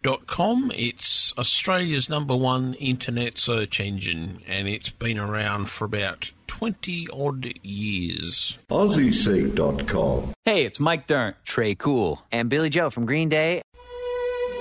AussieSeek.com. It's Australia's #1 internet search engine, and it's been around for about 20-odd years. AussieSeek.com. Hey, it's Mike Dirnt, Trey Cool, and Billy Joe from Green Day.